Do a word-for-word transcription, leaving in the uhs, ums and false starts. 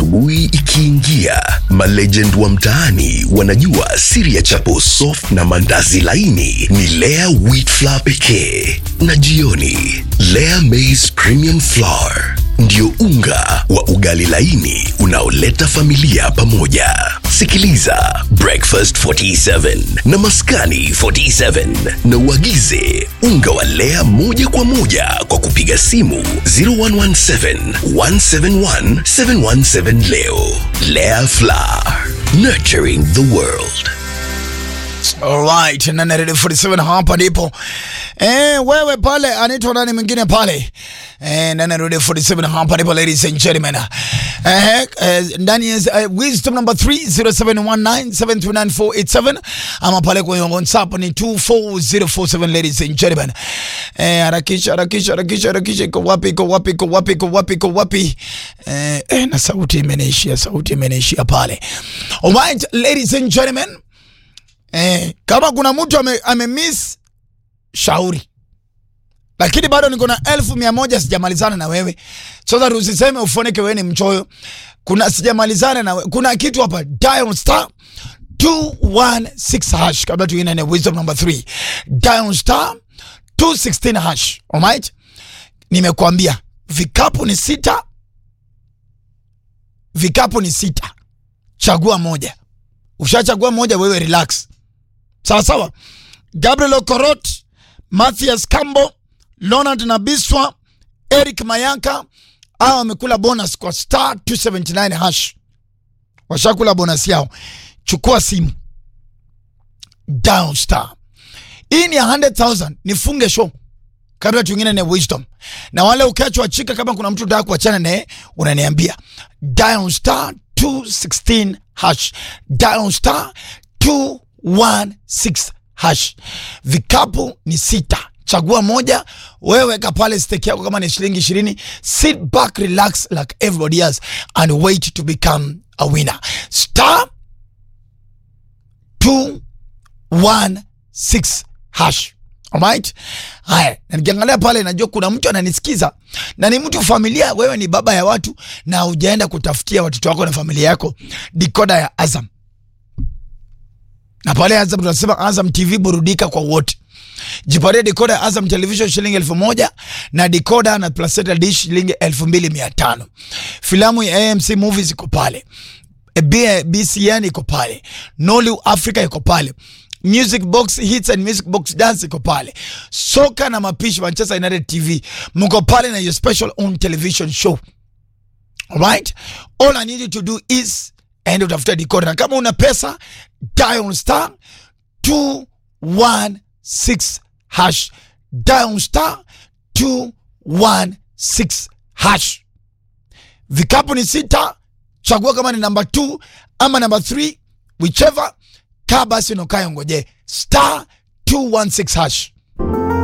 Asubuhi ikiingia, malegend wa mtaani wanajua siri ya chapo soft na mandazi laini ni Lea Wheat Flour pekee. Na jioni, Lea Maize Premium Flour ndio unga wa ugali laini unaoleta familia pamoja. Sikiliza Breakfast forty-seven na Maskani forty-seven na uagize unga wa Lea moja kwa moja kwa kupiga simu zero one one seven, one seven one, seven one seven leo. Lea Flour, nurturing the world. Alright, na Radio forty-seven hapa ndipo. Eh, wewe pale anaitwa nani mwingine pale? Eh, na Radio forty-seven hapa ndipo, ladies and gentlemen. Eh, ndani ya uh, wisdom number three zero seven one nine seven two nine four eight seven ama pale kwenye WhatsApp ni two four zero four seven, ladies and gentlemen. Eh, harakisha harakisha harakisha harakisha, iko wapi iko wapi iko wapi iko wapi iko wapi? Eh, eh na sauti imeneishia sauti imeneishia pale. Alright, ladies and gentlemen. Eh, kama kuna mtu ame, ame miss shauri, lakini bado niko na elfu mia moja sijamalizana na wewe, so that usiseme ufoneke wewe ni mchoyo. Kuna sijamalizana na wewe, kuna kitu hapa. Dial star two one six hash kabla tuine na wisdom number three. Dial star two sixteen hash. Alright, nimekuambia vikapu ni sita, vikapu ni sita, chagua moja. Ushachagua moja, wewe relax. Sawa sawa. Gabriel Okorot, Mathias Kambo, Leonard Nabiswa, Eric Mayanka hao wamekula bonus kwa star two seventy-nine hash. Washakula bonus yao. Chukua simu, dial star. Hii ni one hundred thousand. Nifunge show kabla tuingine na wisdom. Na wale ukiachwa chika, kama kuna mtu anataka kuachana naye unaniambia. Dial star two sixteen hash. Dial star two one six hash. Vikapu ni sita, chagua moja. Wewe ka pale stake yako kama ni shilingi ishirini. Sit back, relax like everybody else and wait to become a winner. Star two one six hash. Alright? Haya, na nikiangalia pale najua kuna mtu ananisikiza na ni mtu familia. Wewe ni baba ya watu na hujaenda kutafutia watoto wako na familia yako decoder ya Azam. Na pale Azam tunasema Azam T V, burudika kwa wote. Jipatie decoder ya Azam Television shilingi elfu moja na decoder na plus set dish shilingi elfu mbili mia tano. Filamu ya A M C Movies iko pale. B C N iko pale. Nolu Africa iko pale. Music Box Hits and Music Box Dance iko pale. Soka na mapishi Manchester United T V mko pale na your special own television show. Alright? All I need you to do is end utafuta decoder. Na kama una pesa, dial star two one six hash. Dial star two one six hash. Vikapu ni sita, chagua kama ni number two ama number three, whichever. Kabasi no kayo ngoje. Star two one six hash.